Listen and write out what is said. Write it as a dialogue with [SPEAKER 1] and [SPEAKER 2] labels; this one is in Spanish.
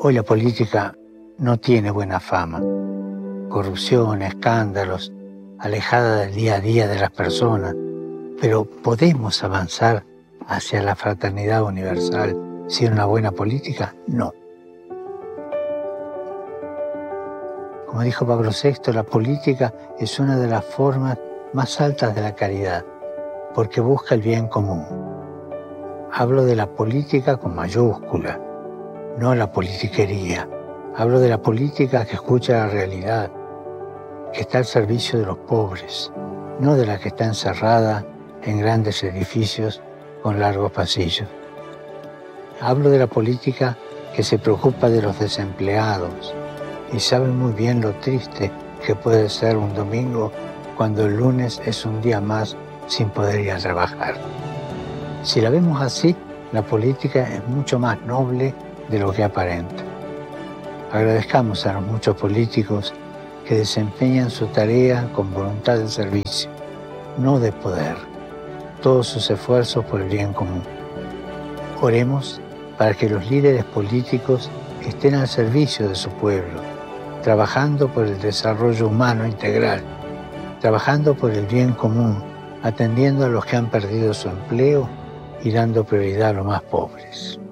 [SPEAKER 1] Hoy la política no tiene buena fama. Corrupción, escándalos, alejada del día a día de las personas. Pero ¿podemos avanzar hacia la fraternidad universal sin una buena política? No. Como dijo Pablo VI, la política es una de las formas más altas de la caridad, porque busca el bien común. Hablo de la política con mayúscula, no la politiquería. Hablo de la política que escucha la realidad, que está al servicio de los pobres, no de la que está encerrada en grandes edificios con largos pasillos. Hablo de la política que se preocupa de los desempleados y sabe muy bien lo triste que puede ser un domingo cuando el lunes es un día más sin poder ir a trabajar. Si la vemos así, la política es mucho más noble de lo que aparenta. Agradezcamos a los muchos políticos que desempeñan su tarea con voluntad de servicio, no de poder, todos sus esfuerzos por el bien común. Oremos para que los líderes políticos estén al servicio de su pueblo, trabajando por el desarrollo humano integral, trabajando por el bien común, atendiendo a los que han perdido su empleo y dando prioridad a los más pobres.